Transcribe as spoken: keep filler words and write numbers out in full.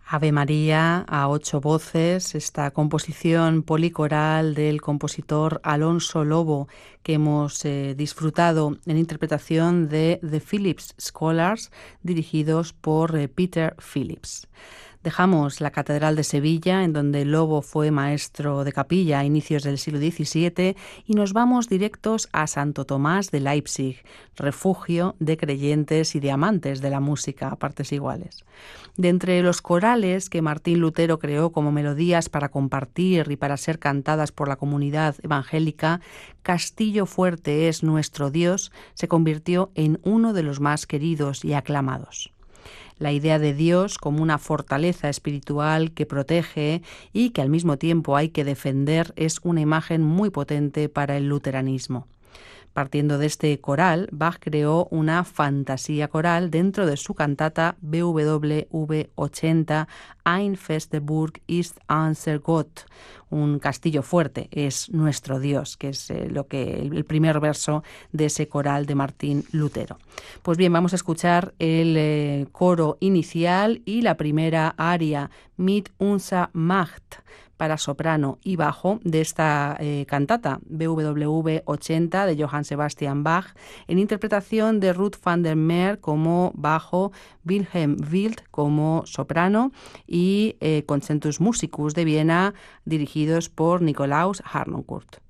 Ave María a ocho voces, esta composición policoral del compositor Alonso Lobo que hemos eh, disfrutado en interpretación de The Phillips Scholars, dirigidos por eh, Peter Phillips. Dejamos la Catedral de Sevilla, en donde Lobo fue maestro de capilla a inicios del siglo diecisiete, y nos vamos directos a Santo Tomás de Leipzig, refugio de creyentes y de amantes de la música a partes iguales. De entre los corales que Martín Lutero creó como melodías para compartir y para ser cantadas por la comunidad evangélica, Castillo Fuerte es nuestro Dios se convirtió en uno de los más queridos y aclamados. La idea de Dios como una fortaleza espiritual que protege y que al mismo tiempo hay que defender es una imagen muy potente para el luteranismo. Partiendo de este coral, Bach creó una fantasía coral dentro de su cantata B W V ochenta Ein feste Burg ist unser Gott, un castillo fuerte es nuestro Dios, que es eh, lo que el primer verso de ese coral de Martín Lutero. Pues bien, vamos a escuchar el eh, coro inicial y la primera aria, Mit unser Macht, para soprano y bajo de esta eh, cantata B W V ochenta de Johann Sebastian Bach, en interpretación de Ruth van der Meer como bajo, Wilhelm Wild como soprano y eh, Concertus Musicus de Viena, dirigidos por Nikolaus Harnoncourt.